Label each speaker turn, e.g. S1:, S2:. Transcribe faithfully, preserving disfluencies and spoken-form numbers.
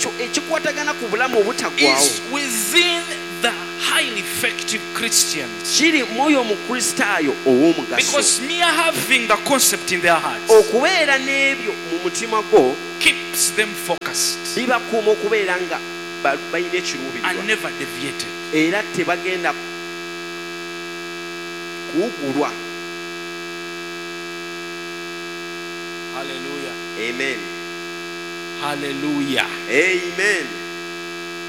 S1: ekikwatagana ku bulamu obutagwawo
S2: is within the highly effective Christians.
S1: kiri mwoyo omukristaayo ow'omugaso.
S2: Because mere having the concept in their hearts
S1: okubeera n'ebyo mu mutima gwo
S2: keeps them focused
S1: bibakuuma okubeera nga balina ekiruubirirwa
S2: and never deviated.
S1: era tebagenda kuwugulwa.
S2: Hallelujah.
S1: Amen.
S2: Hallelujah.
S1: Amen.